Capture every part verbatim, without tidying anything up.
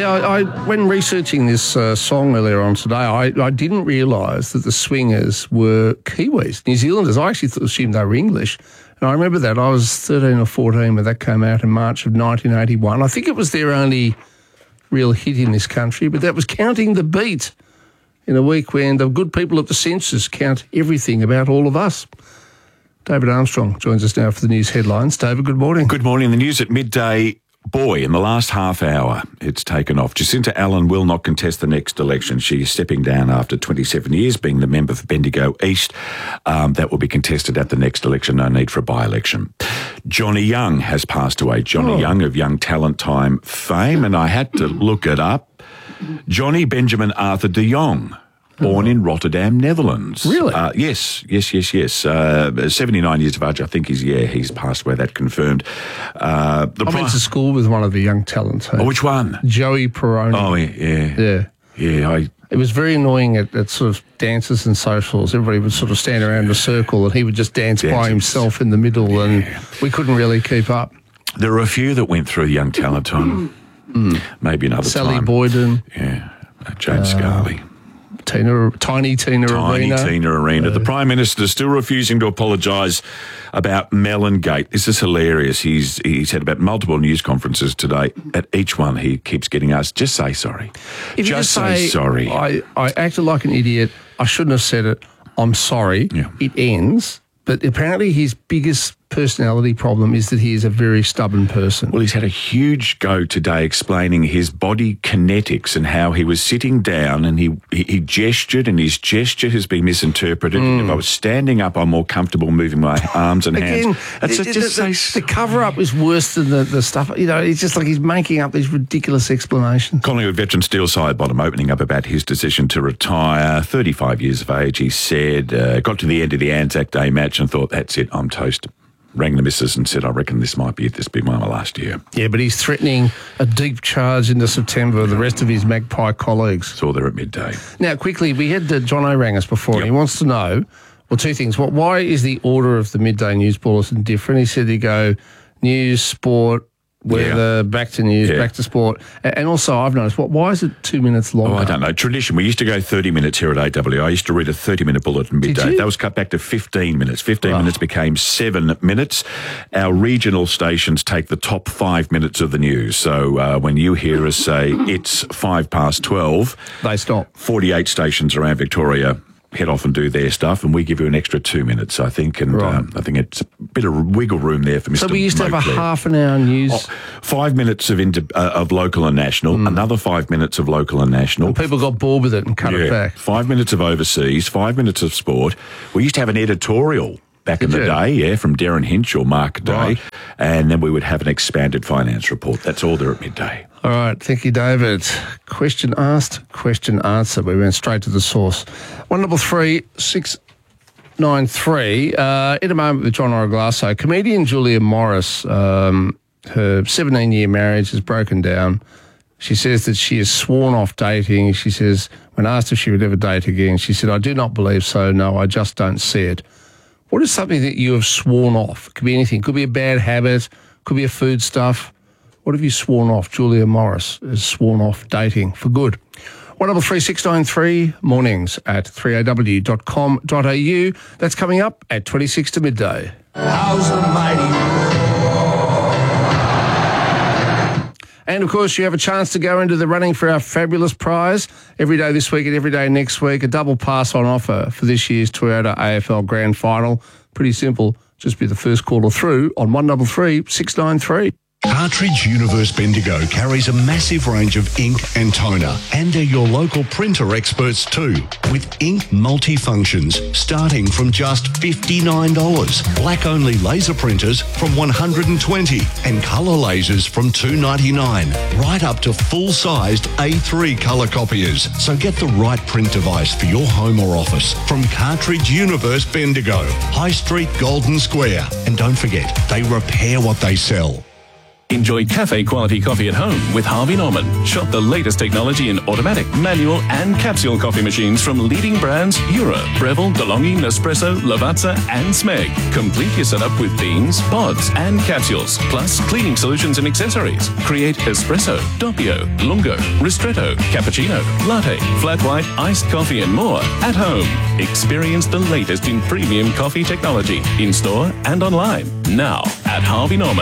I, I when researching this uh, song earlier on today, I, I didn't realise that the Swingers were Kiwis, New Zealanders. I actually thought, assumed they were English. And I remember that. I was thirteen or fourteen when that came out in March of nineteen eighty-one. I think it was their only real hit in this country, but that was Counting the Beat in a week when the good people at the census count everything about all of us. David Armstrong joins us now for the news headlines. David, good morning. Good morning. The news at midday. Boy, in the last half hour, it's taken off. Jacinta Allen will not contest the next election. She's stepping down after twenty-seven years, being the member for Bendigo East. Um, that will be contested at the next election. No need for a by-election. Johnny Young has passed away. Johnny oh. Young of Young Talent Time fame, and I had to look it up. Johnny Benjamin Arthur de Jong. Born in Rotterdam, Netherlands. Really? Uh, yes, yes, yes, yes. Uh, seventy-nine years of age, I think he's, yeah, he's passed away, that confirmed. Uh, the I pri- went to school with one of the young talents. Oh, which one? Joey Peroni. Oh, yeah, yeah. Yeah. Yeah, I... It was very annoying at, at sort of dances and socials. Everybody would sort of stand around in a circle and he would just dance Dances. by himself in the middle yeah. and we couldn't really keep up. There are a few that went through Young Talent Time. mm. Maybe another Sally time. Sally Boyden. Yeah. Uh, James uh, Scarley. Tina, Tiny Tina Tiny Arena. Tiny Tina Arena. Uh, the Prime Minister still refusing to apologise about Melon Gate. This is hilarious. He's he's had about multiple news conferences today. At each one, he keeps getting asked, just say sorry. If just, you just say, say sorry. I, I acted like an idiot. I shouldn't have said it. I'm sorry. Yeah. It ends. But apparently his biggest personality problem is that he is a very stubborn person. Well, he's had a huge go today explaining his body kinetics and how he was sitting down and he, he, he gestured and his gesture has been misinterpreted. Mm. If I was standing up, I'm more comfortable moving my arms and Again, hands. That's the, just the, the, the cover-up is worse than the, the stuff. You know, it's just like he's making up these ridiculous explanations. Collingwood veteran Steele Sidebottom opening up about his decision to retire. thirty-five years of age, he said. Uh, got to the end of the Anzac Day match and thought, that's it, I'm toast. Rang the missus and said, I reckon this might be it. This will be my last year. Yeah, but he's threatening a deep charge into September with the rest of his Magpie colleagues. Saw there at midday. Now, quickly, we had uh, John O'Rang us before. Yep. And he wants to know, well, two things. What, why is the order of the midday news bulletin different? He said he'd go news, sport, weather, yeah. back to news, yeah. back to sport. And also, I've noticed, what, why is it two minutes longer? Oh, I don't know. Tradition. We used to go thirty minutes here at A W. I used to read a thirty-minute bulletin midday. That was cut back to fifteen minutes. fifteen oh. minutes became seven minutes. Our regional stations take the top five minutes of the news. So uh, when you hear us say it's five past twelve, they stop. forty-eight stations around Victoria head off and do their stuff, and we give you an extra two minutes, I think, and right. um, I think it's a bit of wiggle room there for Mister So we used to have a Moakley. half an hour news. Oh, five minutes of inter, uh, of local and national, mm. another five minutes of local and national. And people got bored with it and cut yeah. it back. Five minutes of overseas, five minutes of sport. We used to have an editorial back Did in the you? day, yeah, from Darren Hinch or Mark Day, Right. and then we would have an expanded finance report. That's all there at midday. All right, thank you, David. Question asked, question answered. We went straight to the source. One double three six nine three. Uh, in a moment with John Orglasso, comedian Julia Morris. Um, her seventeen-year marriage has broken down. She says that she has sworn off dating. She says, when asked if she would ever date again, she said, "I do not believe so. No, I just don't see it." What is something that you have sworn off? It could be anything. It could be a bad habit. Could be a food stuff. What have you sworn off? Julia Morris has sworn off dating for good. one double three six nine three, mornings at three a w dot com dot a u. That's coming up at twenty-six to midday. How's the mighty? And, of course, you have a chance to go into the running for our fabulous prize every day this week and every day next week. A double pass on offer for this year's Toyota A F L Grand Final. Pretty simple. Just be the first caller through on one double three six nine three. Cartridge Universe Bendigo carries a massive range of ink and toner, and they're your local printer experts too, with ink multifunctions starting from just fifty-nine dollars, black-only laser printers from one hundred twenty dollars, and colour lasers from two ninety-nine, right up to full-sized A three colour copiers. So get the right print device for your home or office from Cartridge Universe Bendigo, High Street, Golden Square. And don't forget, they repair what they sell. Enjoy cafe-quality coffee at home with Harvey Norman. Shop the latest technology in automatic, manual and capsule coffee machines from leading brands Eura, Breville, DeLonghi, Nespresso, Lavazza and Smeg. Complete your setup with beans, pods and capsules, plus cleaning solutions and accessories. Create espresso, doppio, lungo, ristretto, cappuccino, latte, flat white, iced coffee and more at home. Experience the latest in premium coffee technology in-store and online. Now at Harvey Norman.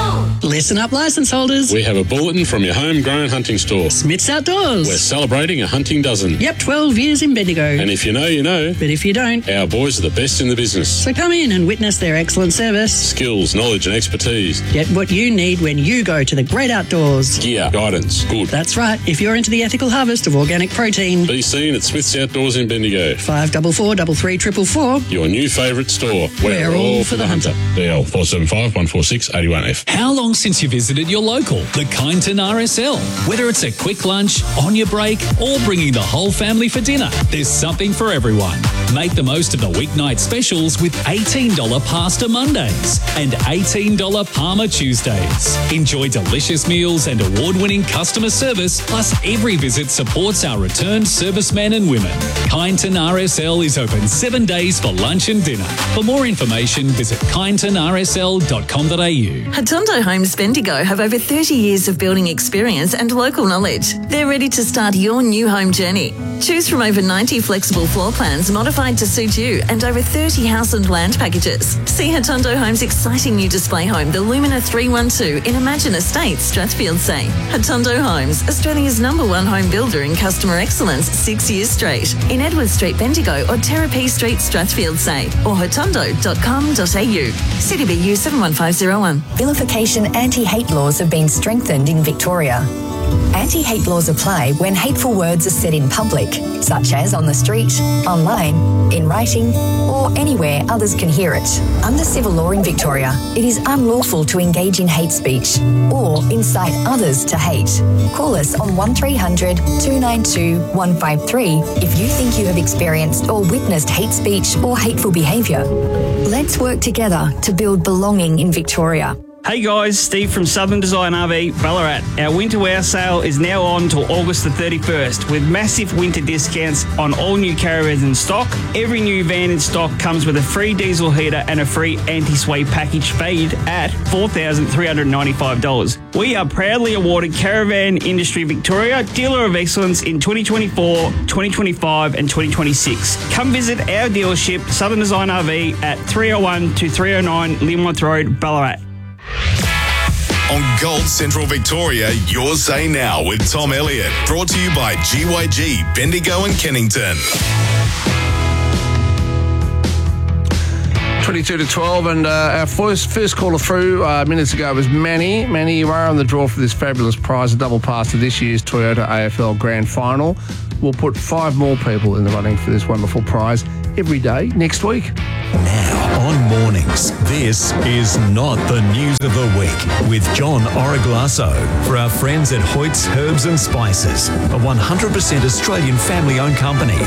Listen up, licence holders. We have a bulletin from your homegrown hunting store. Smith's Outdoors. We're celebrating a hunting dozen. Yep, twelve years in Bendigo. And if you know, you know. But if you don't, our boys are the best in the business. So come in and witness their excellent service, skills, knowledge and expertise. Get what you need when you go to the great outdoors. Gear, guidance, good. That's right. If you're into the ethical harvest of organic protein, be seen at Smith's Outdoors in Bendigo. Five double four double three triple four. Your new favourite store. We're, We're all, all for the hunter. D L four seven five one four six eight one F. How long since you visited your local, the Kyneton R S L? Whether it's a quick lunch, on your break, or bringing the whole family for dinner, there's something for everyone. Make the most of the weeknight specials with eighteen dollars Pasta Mondays and eighteen dollars Parma Tuesdays. Enjoy delicious meals and award-winning customer service, plus every visit supports our returned servicemen and women. Kyneton R S L is open seven days for lunch and dinner. For more information, visit kyneton r s l dot com dot a u. Hatondo Homes Bendigo have over thirty years of building experience and local knowledge. They're ready to start your new home journey. Choose from over ninety flexible floor plans modified to suit you and over thirty house and land packages. See Hatondo Homes' exciting new display home, the Lumina three one two in Imagine Estates, Strathfield Say. Hatondo Homes, Australia's number one home builder in customer excellence six years straight. In Edward Street, Bendigo or Terrapee Street, Strathfield Say or hatondo dot com dot a u. C D B U seven one five zero one. Vilification anti-hate laws have been strengthened in Victoria. Anti-hate laws apply when hateful words are said in public, such as on the street, online, in writing, or anywhere others can hear it. Under civil law in Victoria, it is unlawful to engage in hate speech or incite others to hate. Call us on one three hundred two nine two one five three if you think you have experienced or witnessed hate speech or hateful behaviour. Let's work together to build belonging in Victoria. Hey guys, Steve from Southern Design R V, Ballarat. Our winter wear sale is now on till August the thirty-first with massive winter discounts on all new caravans in stock. Every new van in stock comes with a free diesel heater and a free anti-sway package valued at four thousand three hundred ninety-five dollars. We are proudly awarded Caravan Industry Victoria Dealer of Excellence in twenty twenty-four, twenty twenty-five and twenty twenty-six. Come visit our dealership, Southern Design R V at three oh one to three oh nine Linworth Road, Ballarat. On Gold Central Victoria, your say now with Tom Elliott. Brought to you by G Y G, Bendigo and Kennington. twenty-two to twelve, and uh, our first, first caller through uh, minutes ago was Manny. Manny, you are on the draw for this fabulous prize, a double pass to this year's Toyota A F L Grand Final. We'll put five more people in the running for this wonderful prize every day next week. Now on Mornings, this is Not the News of the Week with John Origlasso for our friends at Hoyt's Herbs and Spices, a one hundred percent Australian family-owned company.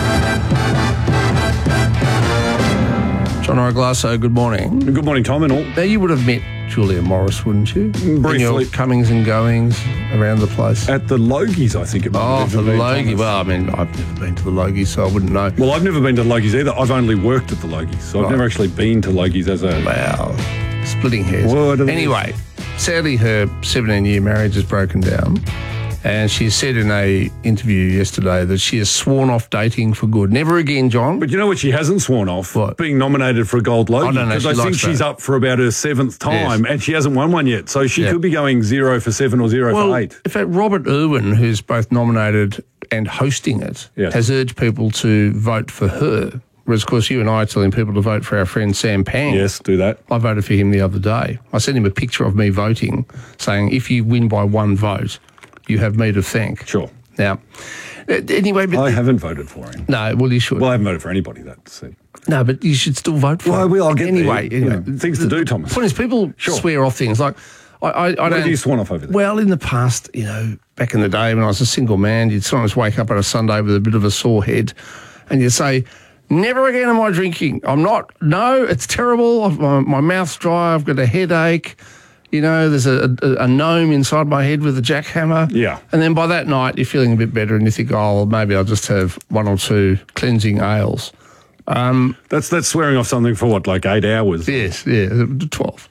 John Origlasso, good morning. Good morning, Tom and all. Now, you would have met Julia Morris, wouldn't you? Briefly. In your comings and goings around the place. At the Logies, I think it might Oh, for the Logie. Well, I mean, I've never been to the Logie, so I wouldn't know. Well, I've never been to the Logies either. I've only worked at the Logies, so I've Right. never actually been to Logies as a... Wow. Splitting hairs. Word of Anyway, sadly, her seventeen-year marriage has broken down. And she said in a interview yesterday that she has sworn off dating for good. Never again, John. But you know what she hasn't sworn off? What? Being nominated for a gold Logie. I don't know, Because she I think likes she's that. up for about her seventh time, Yes. and she hasn't won one yet. So she Yeah. could be going zero for seven or zero well, for eight. in fact, Robert Irwin, who's both nominated and hosting it, Yes. has urged people to vote for her. Whereas, of course, you and I are telling people to vote for our friend Sam Pang. Yes, do that. I voted for him the other day. I sent him a picture of me voting, saying, if you win by one vote, you have me to thank. Sure. Now, uh, anyway... But I haven't voted for him. No, well, you should. Well, I haven't voted for anybody, that's it. No, but you should still vote for Well, I him. will. I'll get anyway, there. anyway. You know, things to do, Thomas. The point is, people Sure. swear off things. Like, I, I, I What don't... have you sworn off over there? Well, in the past, you know, back in the day when I was a single man, you'd sometimes wake up on a Sunday with a bit of a sore head and you'd say, never again am I drinking. I'm not. No, it's terrible. I've, my, my mouth's dry. I've got a headache. You know, there's a, a, a gnome inside my head with a jackhammer. Yeah. And then by that night, you're feeling a bit better and you think, oh, well, maybe I'll just have one or two cleansing ales. Um, that's that's swearing off something for what, like eight hours? Yes, yeah, twelve.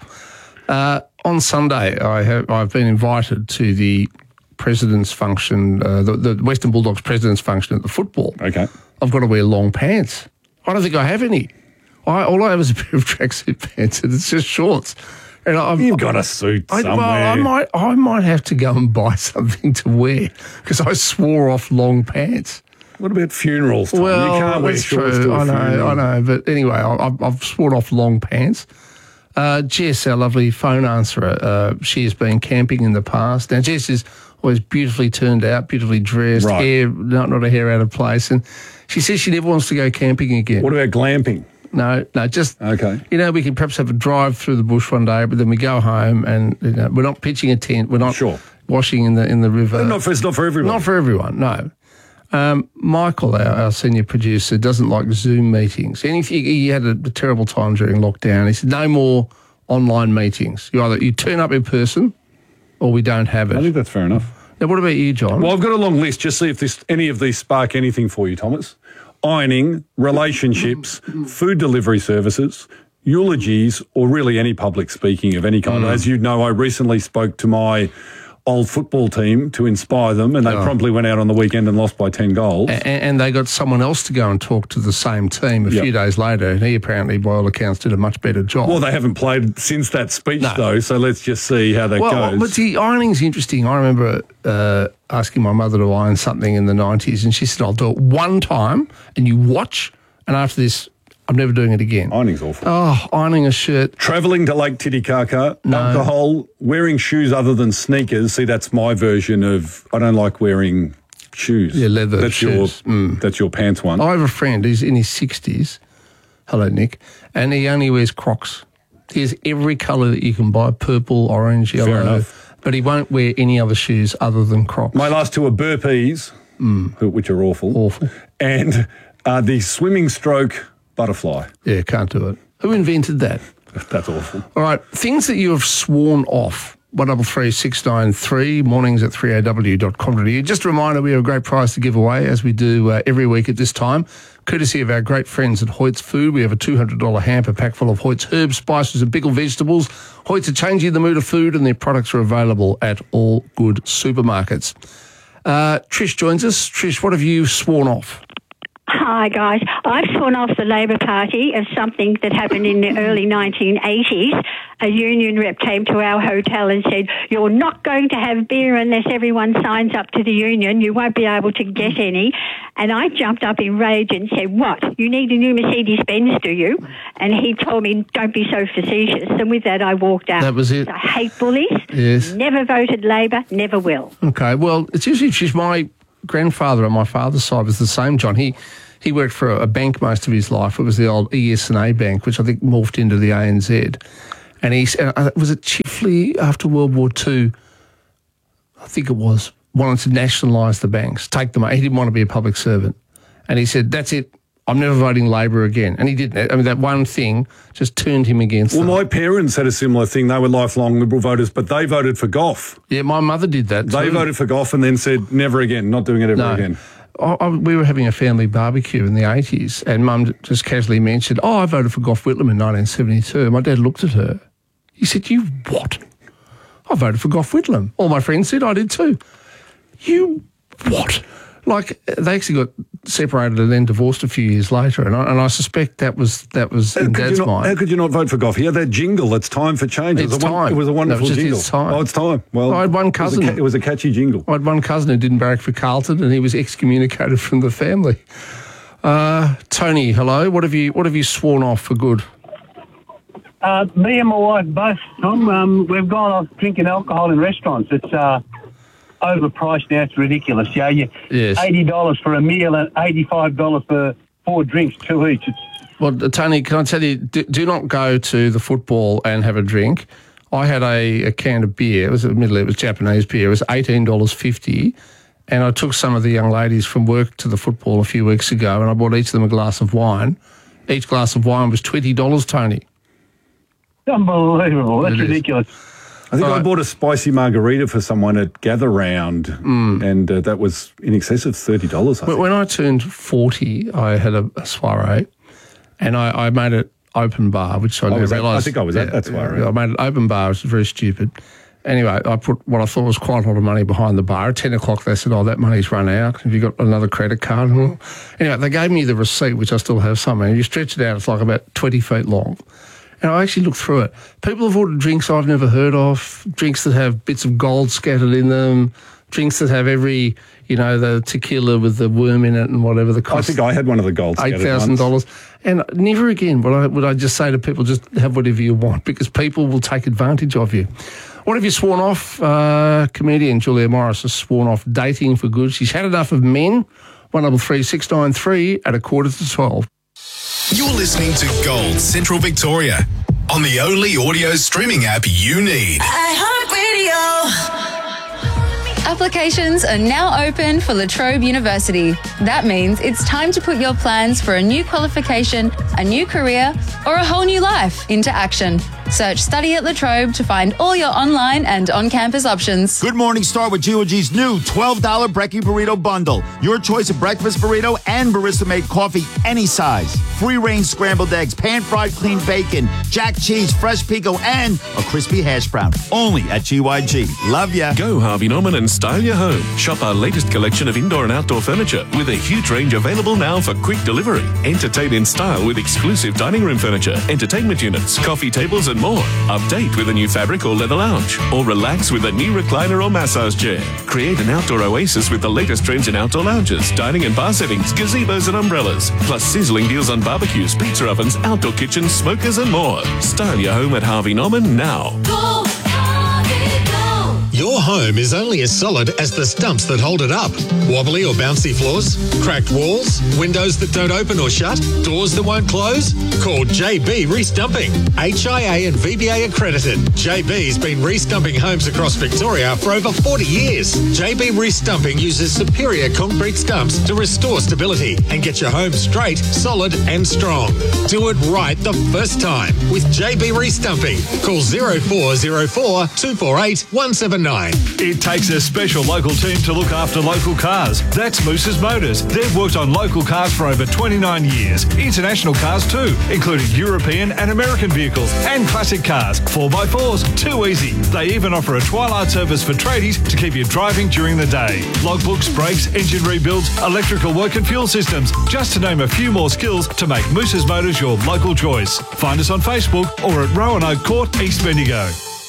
Uh, on Sunday, I have I've been invited to the president's function, uh, the, the Western Bulldogs president's function at the football. Okay. I've got to wear long pants. I don't think I have any. I, all I have is a pair of tracksuit pants, and it's just shorts. And I've, You've got a suit I, somewhere. Well, I might, I might have to go and buy something to wear because I swore off long pants. What about funerals, Tom? Well, you can't wear that's shorts true. to a I know, funeral. I know. But anyway, I, I've, I've sworn off long pants. Uh, Jess, our lovely phone answerer, uh, she has been camping in the past. Now, Jess is always beautifully turned out, beautifully dressed, Right. hair, not, not a hair out of place. And she says she never wants to go camping again. What about glamping? No, no, just, Okay. you know, we can perhaps have a drive through the bush one day, but then we go home and, you know, we're not pitching a tent. We're not Sure. washing in the in the river. Not for, it's not for everyone. Not for everyone, no. Um, Michael, our, our senior producer, doesn't like Zoom meetings. And if he, he had a, a terrible time during lockdown. He said, no more online meetings. You either you turn up in person or we don't have it. I think that's fair enough. Now, what about you, John? Well, I've got a long list. Just see if this any of these spark anything for you, Thomas. Ironing, relationships, food delivery services, eulogies, or really any public speaking of any kind. Mm. As you know, I recently spoke to my old football team to inspire them, and they Oh. promptly went out on the weekend and lost by ten goals. A- and they got someone else to go and talk to the same team a Yep. few days later, and he apparently, by all accounts, did a much better job. Well, they haven't played since that speech, No. though, so let's just see how that well, goes. but the ironing's interesting. I remember uh, asking my mother to iron something in the nineties, and she said, I'll do it one time, and you watch, and after this, I'm never doing it again. Ironing's awful. Oh, ironing a shirt. Travelling to Lake Titicaca, No. alcohol, wearing shoes other than sneakers. See, that's my version of I don't like wearing shoes. Yeah, leather that's shoes. Your, Mm. That's your pants one. I have a friend, he's in his sixties. Hello, Nick. And he only wears Crocs. He has every colour that you can buy, purple, orange, yellow. Fair enough. But he won't wear any other shoes other than Crocs. My last two are burpees, who- which are awful. Awful. And uh, the swimming stroke butterfly. Yeah, can't do it. Who invented that? That's awful. All right, things that you have sworn off. one double three six nine three, mornings at three a w dot com dot a u. Just a reminder, we have a great prize to give away, as we do uh, every week at this time, courtesy of our great friends at Hoyt's Food. We have a two hundred dollars hamper pack full of Hoyt's herbs, spices and pickled vegetables. Hoyt's are changing the mood of food, and their products are available at all good supermarkets. Uh, Trish joins us. Trish, what have you sworn off? Hi, guys. I've sworn off the Labor Party as something that happened in the early nineteen eighties. A union rep came to our hotel and said, you're not going to have beer unless everyone signs up to the union. You won't be able to get any. And I jumped up in rage and said, what? You need a new Mercedes-Benz, do you? And he told me, don't be so facetious. And with that, I walked out. That was it. I hate bullies. Yes. Never voted Labor, never will. Okay, well, it's usually she's my grandfather on my father's side was the same, John. He he worked for a, a bank most of his life. It was the old E S and A Bank, which I think morphed into the A N Z. And he uh, was it Chifley after World War Two, I think it was, wanted to nationalise the banks, take them. He didn't want to be a public servant. And he said, that's it. I'm never voting Labor again. And he didn't. I mean, that one thing just turned him against Well, them. my parents had a similar thing. They were lifelong Liberal voters, but they voted for Gough. Yeah, my mother did that They too. voted for Gough and then said, never again, not doing it ever No. again. I, I, we were having a family barbecue in the eighties, and Mum just casually mentioned, oh, I voted for Gough Whitlam in nineteen seventy-two. My dad looked at her. He said, you what? I voted for Gough Whitlam. All my friends said I did too. You what? Like, they actually got separated and then divorced a few years later, and I, and I suspect that was that was How in could, Dad's you not, mind. how could you not vote for Gough? He had that jingle, it's time for change. It It's was a, time. It was a No, wonderful it was just jingle. it's time. Oh, it's time. Well, I had one cousin. It was, a, ca- it was a catchy jingle. I had one cousin who didn't barrack for Carlton, and he was excommunicated from the family. Uh, Tony, hello. What have you What have you sworn off for good? Uh, me and my wife both, Tom, um, we've gone off drinking alcohol in restaurants. It's uh, overpriced now. It's ridiculous. Yeah, you Yes. eighty dollars for a meal and eighty-five dollars for four drinks, two each. It's, Well, Tony, can I tell you, do, do not go to the football and have a drink. I had a, a can of beer. It was admittedly it was Japanese beer. It was eighteen dollars fifty, and I took some of the young ladies from work to the football a few weeks ago, and I bought each of them a glass of wine. Each glass of wine was twenty dollars, Tony. unbelievable. That's It is. ridiculous. I think All I right. bought a spicy margarita for someone at Gather Round, Mm. and uh, that was in excess of thirty dollars. I When think. when I turned forty, I had a, a soiree, and I, I made it open bar, which I Oh, never was that- I realised. think I was at that soiree. I made it open bar, which was very stupid. Anyway, I put what I thought was quite a lot of money behind the bar. At ten o'clock, they said, "Oh, that money's run out. Have you got another credit card?" Anyway, they gave me the receipt, which I still have somewhere. And you stretch it out, it's like about twenty feet long. And I actually looked through it. People have ordered drinks I've never heard of, drinks that have bits of gold scattered in them, drinks that have every, you know, the tequila with the worm in it and whatever the cost. I think I had one of the gold eight scattered thousand dollars. And never again would I, would I just say to people, just have whatever you want, because people will take advantage of you. What have you sworn off? Uh, comedian Julia Morris has sworn off dating for good. She's had enough of men. one double three six nine three at a quarter to twelve. You're listening to Gold Central Victoria on the only audio streaming app you need. Applications are now open for La Trobe University. That means it's time to put your plans for a new qualification, a new career, or a whole new life into action. Search Study at La Trobe to find all your online and on-campus options. Good morning, start with G O G's new twelve dollars Brekkie Burrito Bundle. Your choice of breakfast burrito and barista-made coffee, any size. Free-range scrambled eggs, pan-fried clean bacon, jack cheese, fresh pico, and a crispy hash brown. Only at G Y G. Love ya. Go Harvey Norman and style your home. Shop our latest collection of indoor and outdoor furniture with a huge range available now for quick delivery. Entertain in style with exclusive dining room furniture, entertainment units, coffee tables and more. Update with a new fabric or leather lounge, or relax with a new recliner or massage chair. Create an outdoor oasis with the latest trends in outdoor lounges, dining and bar settings, gazebos and umbrellas, plus sizzling deals on barbecues, pizza ovens, outdoor kitchens, smokers and more. Style your home at Harvey Norman now. Go, Harvey, go. Your home is only as solid as the stumps that hold it up. Wobbly or bouncy floors? Cracked walls? Windows that don't open or shut? Doors that won't close? Call J B Restumping. H I A and V B A accredited. J B's been restumping homes across Victoria for over forty years. J B Restumping uses superior concrete stumps to restore stability and get your home straight, solid and strong. Do it right the first time with J B Restumping. Call zero four zero four two four eight one seven nine. It takes a special local team to look after local cars. That's Moose's Motors. They've worked on local cars for over twenty-nine years. International cars too, including European and American vehicles and classic cars. four by fours, too easy. They even offer a twilight service for tradies to keep you driving during the day. Logbooks, brakes, engine rebuilds, electrical work and fuel systems, just to name a few more skills to make Moose's Motors your local choice. Find us on Facebook or at Roanoke Court, East Bendigo.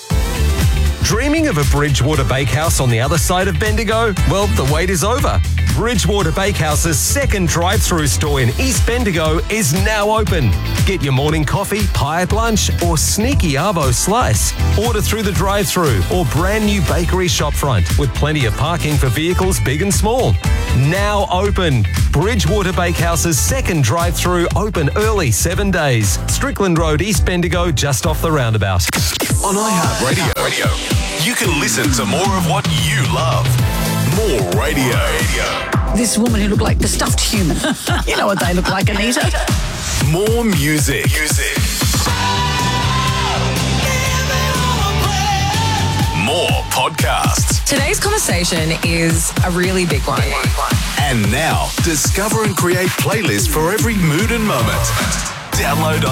Dreaming of a Bridgewater Bakehouse on the other side of Bendigo? Well, the wait is over. Bridgewater Bakehouse's second drive-through store in East Bendigo is now open. Get your morning coffee, pie at lunch, or sneaky arvo slice. Order through the drive-through or brand new bakery shopfront with plenty of parking for vehicles big and small. Now open. Bridgewater Bakehouse's second drive-through open early seven days. Strickland Road, East Bendigo, just off the roundabout. On iHeartRadio, Radio, you can listen to more of what you love. More radio. This woman who looked like the stuffed human. You know what they look like, Anita. More music. Music. More podcasts. Today's conversation is a really big one. And now, discover and create playlists for every mood and moment. Download